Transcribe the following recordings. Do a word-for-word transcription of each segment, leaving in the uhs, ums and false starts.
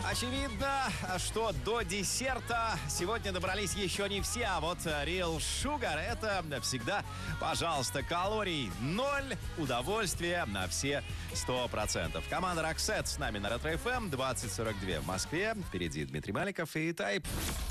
Очевидно, что до десерта сегодня добрались еще не все, а вот Real Sugar — это всегда, пожалуйста, калорий ноль, удовольствия на все сто процентов. Команда Roxette с нами на Ретро эф эм, двадцать сорок два в Москве. Впереди Дмитрий Маликов и Тайп.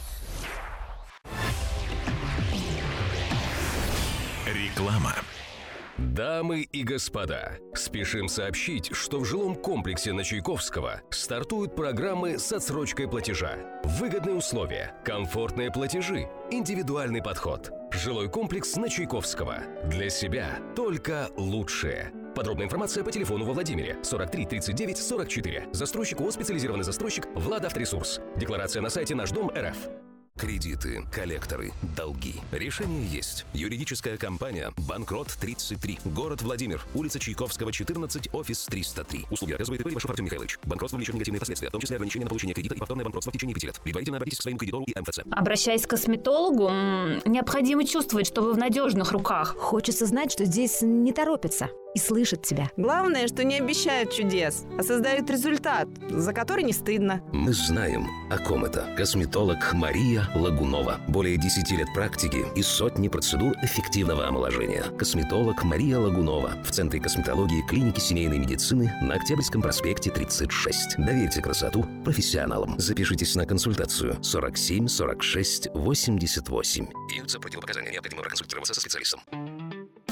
Реклама. Дамы и господа, спешим сообщить, что в жилом комплексе на Чайковского стартуют программы с отсрочкой платежа. Выгодные условия, комфортные платежи, индивидуальный подход. Жилой комплекс на Чайковского. Для себя только лучшее. Подробная информация по телефону во Владимире сорок три тридцать девять сорок четыре. Застройщик ООО «Специализированный застройщик» Владавторесурс. Декларация на сайте Наш дом эр эф. Кредиты, коллекторы, долги. Решение есть. Юридическая компания «Банкрот тридцать три». Город Владимир. Улица Чайковского, четырнадцать, офис триста три. Услуги оказывает и Ивашов Артем Михайлович. Банкротство влечет негативные последствия, в том числе ограничение на получение кредита и повторное банкротство в течение пяти лет. Предварительно обратитесь к своему кредитору и эм эф цэ. Обращаясь к косметологу, необходимо чувствовать, что вы в надежных руках. Хочется знать, что здесь не торопятся и слышат тебя. Главное, что не обещают чудес, а создают результат, за который не стыдно. Мы знаем, о ком это. Косметолог Мария Лагунова. Более десяти лет практики и сотни процедур эффективного омоложения. Косметолог Мария Лагунова. В Центре косметологии клиники семейной медицины на Октябрьском проспекте тридцать шесть. Доверьте красоту профессионалам. Запишитесь на консультацию сорок семь сорок шесть восемьдесят восемь. Имеются противопоказания, необходимо проконсультироваться со специалистом.